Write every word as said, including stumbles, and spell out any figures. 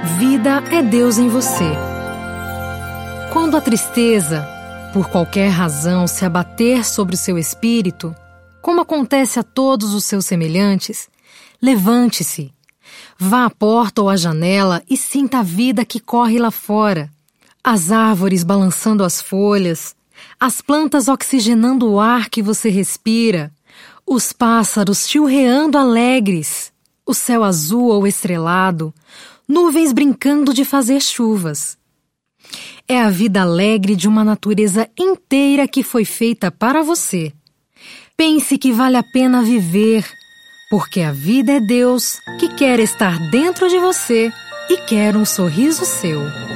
Vida é Deus em você. Quando a tristeza, por qualquer razão, se abater sobre o seu espírito, como acontece a todos os seus semelhantes, levante-se, vá à porta ou à janela e sinta a vida que corre lá fora. As árvores balançando as folhas, as plantas oxigenando o ar que você respira, os pássaros chilreando alegres, o céu azul ou estrelado, nuvens brincando de fazer chuvas. É a vida alegre de uma natureza inteira que foi feita para você. Pense que vale a pena viver, porque a vida é Deus que quer estar dentro de você e quer um sorriso seu.